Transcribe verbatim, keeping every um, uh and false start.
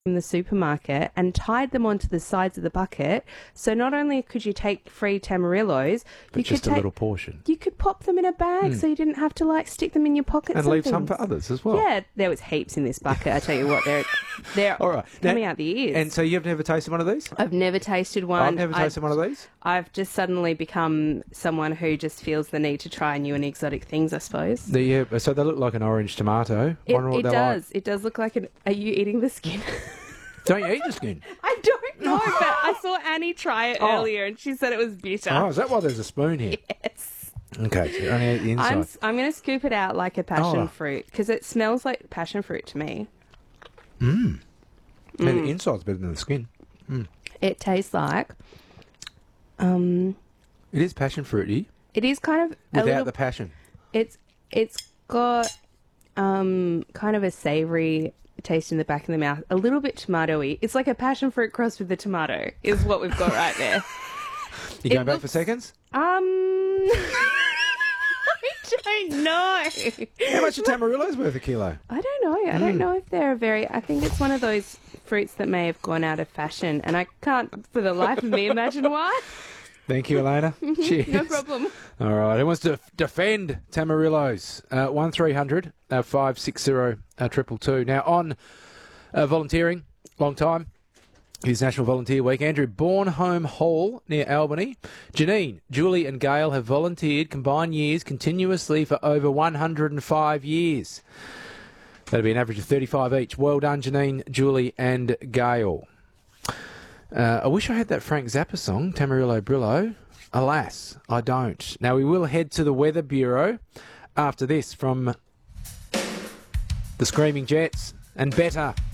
from the supermarket and tied them onto the sides of the bucket. So not only could you take free Tamarillos, but you just could a take, little portion. You could pop them in a bag, mm. so you didn't have to like stick them in your pockets and, and leave things. some for others as well. Yeah, there was heaps in this bucket. I tell you what, they're they're all right. coming now, out the ears. And so you've never tasted one of these? I've never tasted one. I've never tasted I've, one of these. I've just suddenly become someone who just feels the need to try new and exotic things, I suppose. The, yeah, so they look like an orange tomato. It, Wonder what it does. Like. It does look like an... Are you eating the skin? Don't you eat the skin? I don't know, but I saw Annie try it oh. earlier and she said it was bitter. Oh, is that why there's a spoon here? Yes. Okay, so you only eat the inside. I'm, I'm going to scoop it out like a passion oh. fruit because it smells like passion fruit to me. Mmm. Mm. And the inside's better than the skin. Mm. It tastes like... Um, it is passion fruity. It is kind of... Without little, the passion. It's It's got um, kind of a savoury... taste in the back of the mouth, a little bit tomatoey. It's like a passion fruit crossed with a tomato is what we've got right there. You going it back looks, for seconds? Um, I don't know. How much are Tamarillos worth a kilo? I don't know. I don't mm. know if they're very... I think it's one of those fruits that may have gone out of fashion, and I can't for the life of me imagine why. Thank you, Elena. Cheers. No problem. All right. Who wants to defend Tamarillos? Uh, one three hundred five six zero triple two. Now, on uh, volunteering, long time. It's National Volunteer Week. Andrew, Bornholm Hall near Albany. Janine, Julie and Gail have volunteered combined years continuously for over one hundred five years. That'll be an average of thirty-five each. Well done, Janine, Julie and Gail. Uh, I wish I had that Frank Zappa song, Tamarillo Brillo. Alas, I don't. Now, we will head to the Weather Bureau after this from the Screaming Jets and Better.